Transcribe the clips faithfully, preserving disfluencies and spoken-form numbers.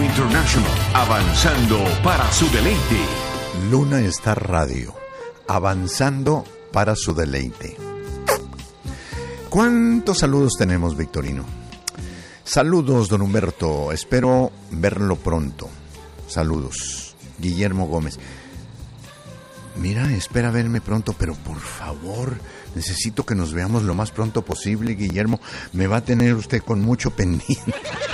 International, avanzando para su deleite. Luna Star Radio, avanzando para su deleite. ¿Cuántos saludos tenemos, Victorino? Saludos, don Humberto, espero verlo pronto. Saludos. Guillermo Gómez. Mira, espera verme pronto, pero por favor, necesito que nos veamos lo más pronto posible, Guillermo. Me va a tener usted con mucho pendiente.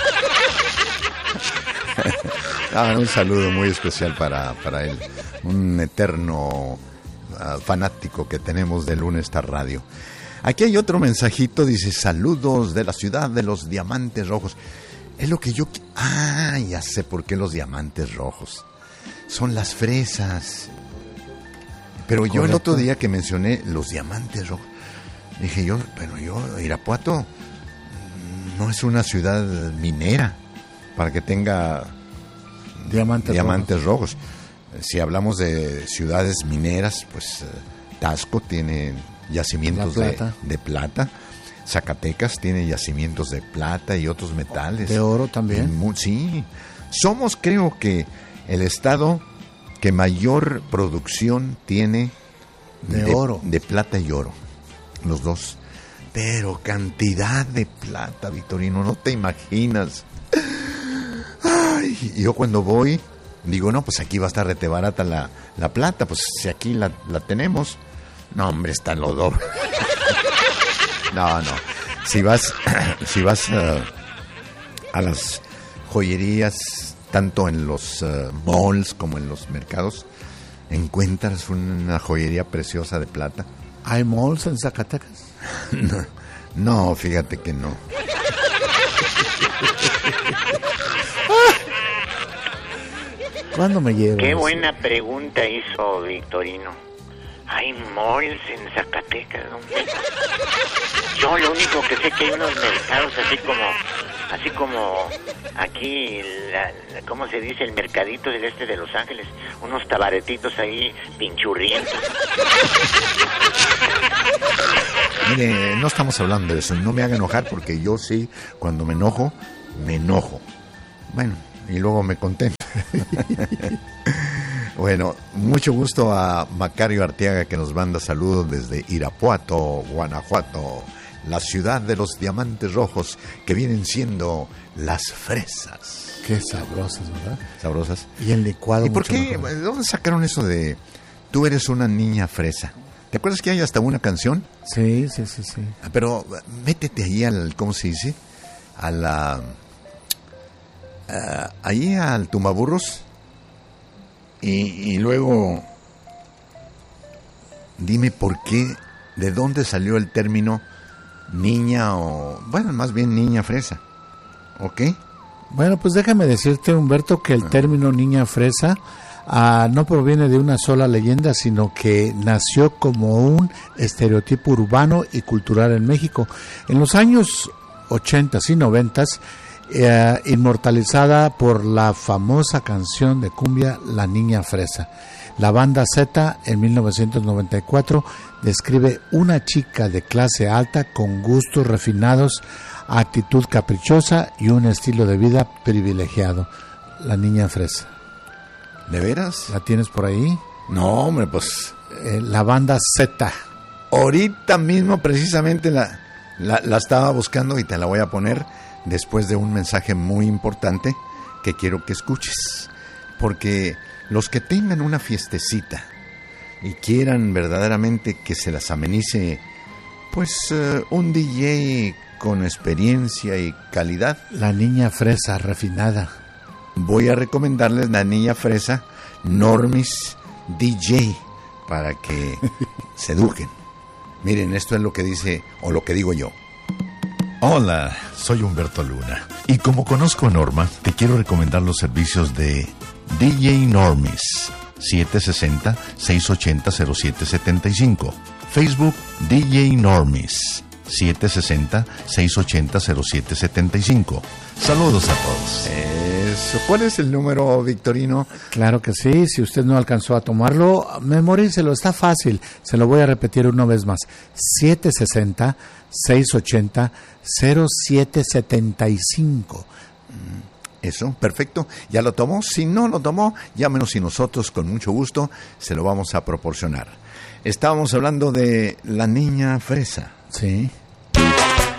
Ah, un saludo muy especial para, para él, un eterno uh, fanático que tenemos de Luna Star Radio. Aquí hay otro mensajito, dice, saludos de la ciudad de los diamantes rojos. Es lo que yo... Ah, ya sé por qué los diamantes rojos. Son las fresas. Pero Correcto. Yo el otro día que mencioné los diamantes rojos, dije yo, pero yo, Irapuato no es una ciudad minera para que tenga diamantes, diamantes rojos. rojos. Si hablamos de ciudades mineras, pues Tasco tiene yacimientos de, de plata, Zacatecas tiene yacimientos de plata y otros metales. De oro también. Muy, sí, somos creo que el estado que mayor producción tiene de, de oro, de plata y oro, los dos. Pero cantidad de plata, Victorino, no te imaginas. Ay, yo cuando voy digo, no, pues aquí va a estar rete barata la, la plata, pues si aquí la, la tenemos. No, hombre, está en lo doble. No, no. Si vas, si vas uh, a las joyerías, tanto en los uh, malls como en los mercados, encuentras una joyería preciosa de plata. ¿Hay malls en Zacatecas? No, no, fíjate que no. ¿Cuándo me llevas? Qué buena pregunta hizo Victorino. Hay malls en Zacatecas, ¿no? Yo lo único que sé que hay unos mercados así como, así como aquí, la, la, ¿cómo se dice? El mercadito del este de Los Ángeles, unos tabaretitos ahí pinchurrientos. Mire, no estamos hablando de eso, no me haga enojar porque yo sí, cuando me enojo, me enojo. Bueno, y luego me contento. Bueno, mucho gusto a Macario Arteaga que nos manda saludos desde Irapuato, Guanajuato, la ciudad de los diamantes rojos que vienen siendo las fresas. Qué sabrosas, ¿verdad? Sabrosas. Y el licuado. ¿Y por qué? ¿De dónde sacaron eso de tú eres una niña fresa? ¿Te acuerdas que hay hasta una canción? Sí, sí, sí, sí. Pero métete ahí al, ¿cómo se dice? A la... Uh, ahí al Tumbaburros. Y, y luego, dime por qué, de dónde salió el término niña o, bueno, más bien niña fresa, ¿ok? Bueno, pues déjame decirte, Humberto, que el término niña fresa uh, no proviene de una sola leyenda, sino que nació como un estereotipo urbano y cultural en México. En los años ochentas y noventas, Eh, inmortalizada por la famosa canción de cumbia La Niña Fresa. La banda Z en mil novecientos noventa y cuatro describe una chica de clase alta con gustos refinados, actitud caprichosa y un estilo de vida privilegiado. La Niña Fresa. ¿De veras? ¿La tienes por ahí? No, hombre, pues... Eh, la banda Z. Ahorita mismo precisamente la, la, la estaba buscando y te la voy a poner después de un mensaje muy importante que quiero que escuches, porque los que tengan una fiestecita y quieran verdaderamente que se las amenice, pues uh, un D J con experiencia y calidad. La Niña Fresa refinada. Voy a recomendarles La Niña Fresa Normis D J para que se eduquen. Miren, esto es lo que dice o lo que digo yo. Hola, soy Humberto Luna y como conozco a Norma, te quiero recomendar los servicios de D J Normis siete sesenta, seiscientos ochenta, cero siete setenta y cinco, Facebook D J Normis siete sesenta, seiscientos ochenta, cero siete setenta y cinco. Saludos a todos. Eso. ¿Cuál es el número, Victorino? Claro que sí, si usted no alcanzó a tomarlo, memorícelo, está fácil, se lo voy a repetir una vez más. siete sesenta, seiscientos ochenta, cero siete setenta y cinco. Eso, perfecto. ¿Ya lo tomó? Si no lo tomó, llámenos y nosotros con mucho gusto se lo vamos a proporcionar. Estábamos hablando de la niña fresa. Sí.